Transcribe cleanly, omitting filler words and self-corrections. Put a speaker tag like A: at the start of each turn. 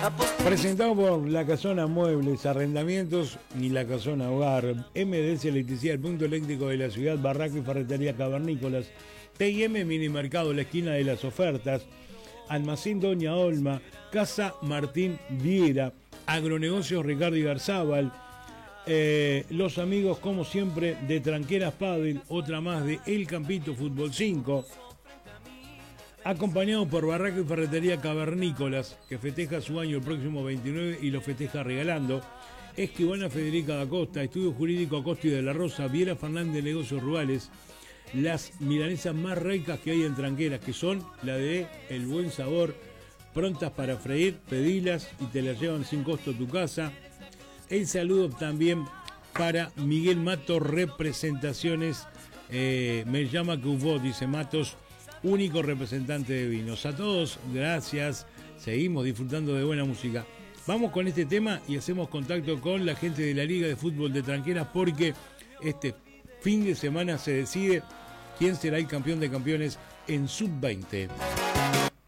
A: Presentado por La Casona Muebles, Arrendamientos y La Casona Hogar, MDS Electricidad, el punto eléctrico de la ciudad, Barraco y Ferretería Cavernícolas, T&M Minimercado, la esquina de las ofertas, Almacén Doña Olma, Casa Martín Viera, Agronegocios Ricardo Garzábal, los amigos como siempre de Tranqueras Padel, otra más de El Campito Fútbol 5, acompañado por Barraco y Ferretería Cavernícolas, que festeja su año el próximo 29 y lo festeja regalando. Escribana Federica da Costa, Estudio Jurídico Acosta y de la Rosa, Viera Fernández, Negocios Rurales, las milanesas más ricas que hay en Tranqueras, que son la de El Buen Sabor, prontas para freír, pedilas y te las llevan sin costo a tu casa. El saludo también para Miguel Matos Representaciones, me llama que vos, dice Matos, único representante de vinos. A todos, gracias. Seguimos disfrutando de buena música. Vamos con este tema y hacemos contacto con la gente de la Liga de Fútbol de Tranqueras, porque este fin de semana se decide quién será el campeón de campeones en Sub-20.